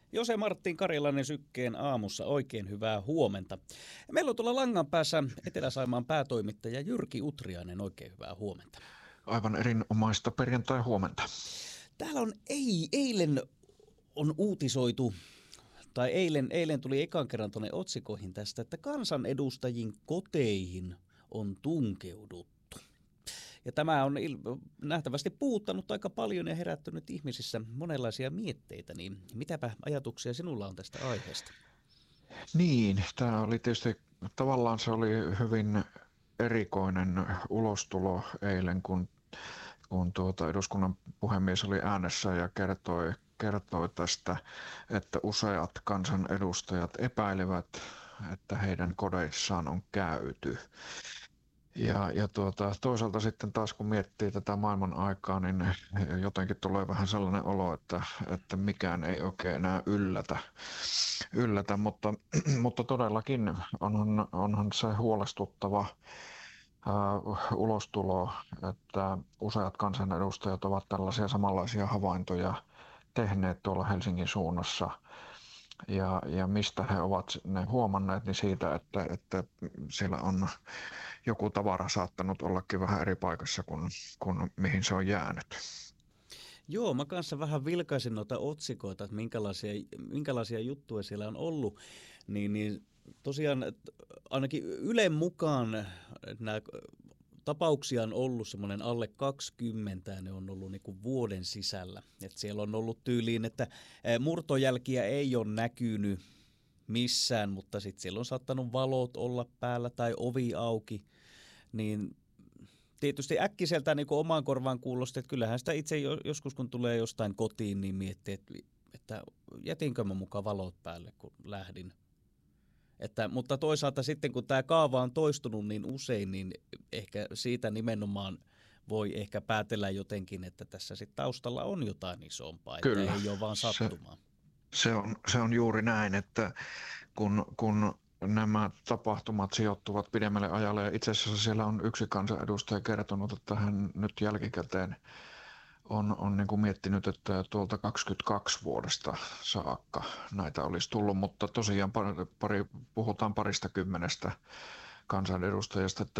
Jose Martin Karjalainen Sykkeen aamussa, oikein hyvää huomenta. Meillä on tuolla langan päässä Etelä-Saimaan päätoimittaja Jyrki Utriainen, oikein hyvää huomenta. Aivan erinomaista perjantai-huomenta. Täällä on eilen on uutisoitu, tai eilen tuli ekan kerran tuonne otsikoihin tästä, että kansanedustajien koteihin on tunkeuduttu. Ja tämä on nähtävästi puhuttanut aika paljon ja herättänyt ihmisissä monenlaisia mietteitä, niin mitäpä ajatuksia sinulla on tästä aiheesta? Niin, tämä oli tietysti, tavallaan se oli hyvin erikoinen ulostulo eilen, kun eduskunnan puhemies oli äänessä ja kertoi tästä, että useat kansanedustajat epäilevät, että heidän kodeissaan on käyty. Ja toisaalta sitten taas kun miettii tätä maailman aikaa, niin jotenkin tulee vähän sellainen olo, että mikään ei oikein enää yllätä, mutta todellakin onhan se huolestuttava ulostulo, että useat kansanedustajat ovat tällaisia samanlaisia havaintoja tehneet tuolla Helsingin suunnassa. Ja mistä he ovat ne huomanneet, niin siitä, että siellä on joku tavara saattanut ollakin vähän eri paikassa kuin mihin se on jäänyt. Joo, mä kanssa vähän vilkaisin noita otsikoita, että minkälaisia juttuja siellä on ollut, niin tosiaan ainakin Ylen mukaan nämä tapauksia on ollut semmoinen alle 20 ja ne on ollut niin kuin vuoden sisällä. Et siellä on ollut tyyliin, että murtojälkiä ei ole näkynyt missään, mutta sitten siellä on saattanut valot olla päällä tai ovi auki. Niin tietysti äkkiseltä niin kuin omaan korvaan kuulosti, että kyllähän sitä itse joskus kun tulee jostain kotiin, niin miettii, että jätinkö mä mukaan valot päälle kun lähdin. Mutta toisaalta sitten kun tämä kaava on toistunut niin usein, niin ehkä siitä nimenomaan voi ehkä päätellä jotenkin, että tässä sitten taustalla on jotain isompaa, että Kyllä, ei ole vaan sattumaa. Se on juuri näin, että kun nämä tapahtumat sijoittuvat pidemmälle ajalle, ja itse asiassa siellä on yksi kansanedustaja kertonut, että hän nyt jälkikäteen on niin kuin miettinyt, että tuolta 22 vuodesta saakka näitä olisi tullut, mutta tosiaan puhutaan parista kymmenestä kansanedustajasta, että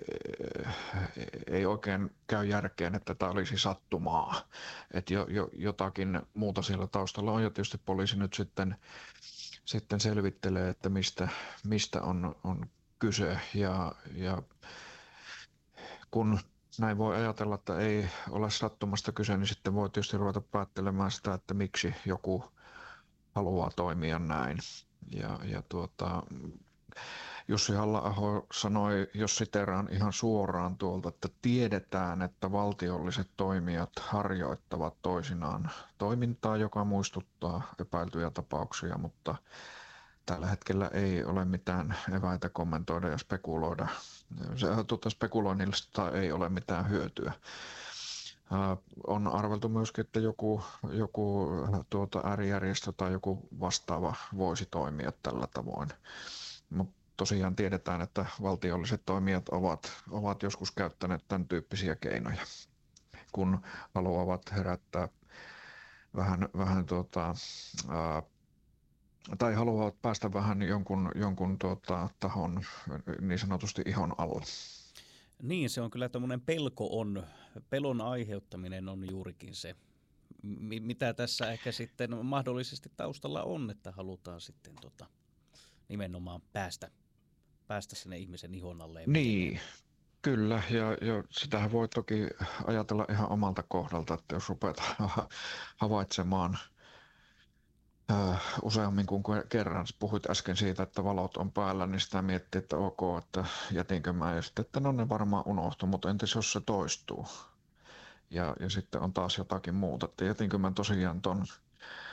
ei oikein käy järkeen, että tämä olisi sattumaa. Että jotakin muuta siellä taustalla on, ja tietysti poliisi nyt sitten selvittelee, että mistä on kyse, ja kun näin voi ajatella, että ei ole sattumasta kyse, niin sitten voi tietysti ruveta päättelemään sitä, että miksi joku haluaa toimia näin. Jussi Halla-aho sanoi, jos siteraan ihan suoraan tuolta, että tiedetään, että valtiolliset toimijat harjoittavat toisinaan toimintaa, joka muistuttaa epäiltyjä tapauksia, mutta tällä hetkellä ei ole mitään eväitä kommentoida ja spekuloida. Spekuloinnista ei ole mitään hyötyä. On arveltu myöskin, että joku äärijärjestö tai joku vastaava voisi toimia tällä tavoin. Mutta tosiaan tiedetään, että valtiolliset toimijat ovat joskus käyttäneet tämän tyyppisiä keinoja, kun haluavat herättää vähän tai haluavat päästä vähän jonkun tahon niin sanotusti ihon alle. Niin, se on kyllä tämmöinen pelon aiheuttaminen on juurikin se, mitä tässä ehkä sitten mahdollisesti taustalla on, että halutaan sitten nimenomaan päästä sinne ihmisen ihon alle. Niin, kyllä, ja sitähän voi toki ajatella ihan omalta kohdalta, että jos rupeat havaitsemaan useammin kuin kerran. Puhuit äsken siitä, että valot on päällä, niin sitä miettii, että ok, että jätinkö mä, ja sitten, että no ne varmaan unohtuu, mutta entäs jos se toistuu? Ja sitten on taas jotakin muuta, että jätinkö mä tosiaan ton